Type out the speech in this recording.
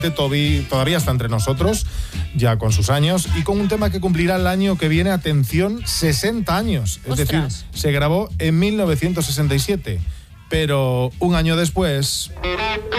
todavía está entre nosotros, ya con sus años, y con un tema que cumplirá el año que viene, atención, 60 años. Es decir, se grabó en 1967, pero un año después...